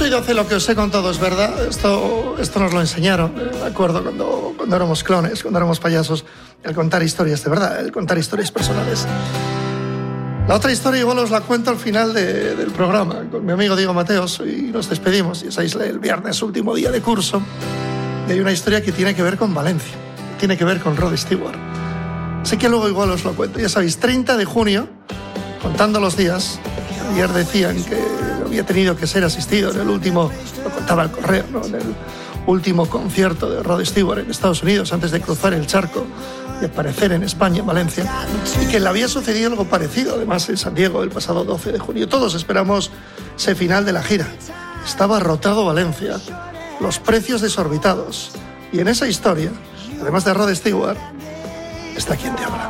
8 y 12 lo que os he contado es verdad. Esto nos lo enseñaron, de acuerdo, cuando éramos clones, cuando éramos payasos, el contar historias de verdad, el contar historias personales. La otra historia igual os la cuento al final del programa, con mi amigo Diego Mateos, y nos despedimos. Ya sabéis, el viernes, último día de curso, y hay una historia que tiene que ver con Valencia, tiene que ver con Rod Stewart. Sé que luego igual os lo cuento. Ya sabéis, 30 de junio, contando los días, ayer decían que había tenido que ser asistido en el último, lo contaba el correo, ¿no?, en el último concierto de Rod Stewart en Estados Unidos antes de cruzar el charco y aparecer en España, en Valencia, y que le había sucedido algo parecido, además en San Diego, el pasado 12 de junio. Todos esperamos ese final de la gira. Estaba rotado Valencia, los precios desorbitados, y en esa historia, además de Rod Stewart, está quien te habla.